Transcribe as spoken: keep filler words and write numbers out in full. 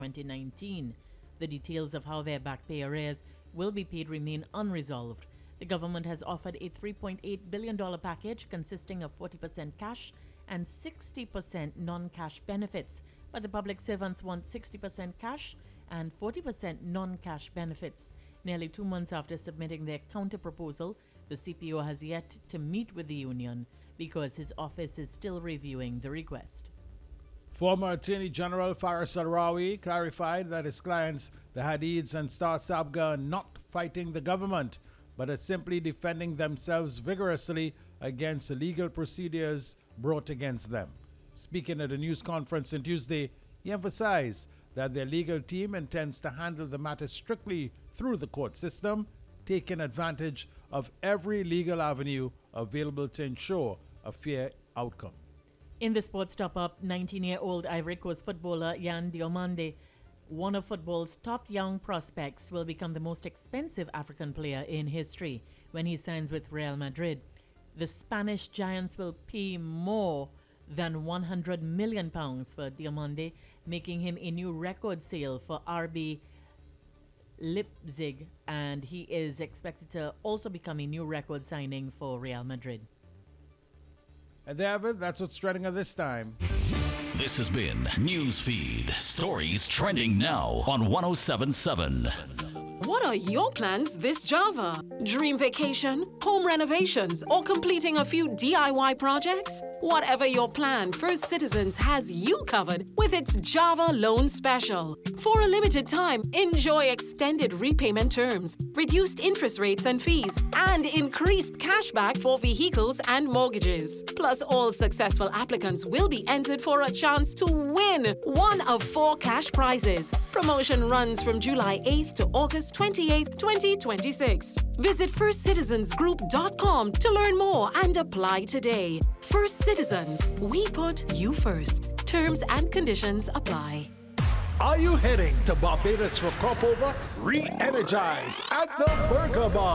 twenty nineteen. The details of how their back pay arrears will be paid remain unresolved. The government has offered a three point eight billion dollars package consisting of forty percent cash and sixty percent non-cash benefits, but the public servants want sixty percent cash and forty percent non-cash benefits. Nearly two months after submitting their counter-proposal, the C P O has yet to meet with the union because his office is still reviewing the request. Former Attorney General Faris Al-Rawi clarified that his clients, the Hadids and Star Sabga, are not fighting the government, but are simply defending themselves vigorously against the legal procedures brought against them. Speaking at a news conference on Tuesday, he emphasized that their legal team intends to handle the matter strictly through the court system, taking advantage of every legal avenue available to ensure a fair outcome. In the sports top-up, nineteen-year-old Ivory Coast footballer Yan Diomande, one of football's top young prospects, will become the most expensive African player in history when he signs with Real Madrid. The Spanish Giants will pay more than one hundred million pounds for Diomande, making him a new record sale for R B Leipzig, and he is expected to also become a new record signing for Real Madrid. And there, that's what's trending at this time. This has been Newsfeed. Stories trending now on one oh seven point seven. What are your plans this Java? Dream vacation, home renovations, or completing a few D I Y projects? Whatever your plan, First Citizens has you covered with its Java Loan Special. For a limited time, enjoy extended repayment terms, reduced interest rates and fees, and increased cashback for vehicles and mortgages. Plus, all successful applicants will be entered for a chance to win one of four cash prizes. Promotion runs from July eighth to August twenty-eighth, twenty twenty-six. Visit first citizens group dot com to learn more and apply today. First Citizens, we put you first. Terms and conditions apply. Are you heading to Barbados for crop over? Re-energize at the Burger Bar.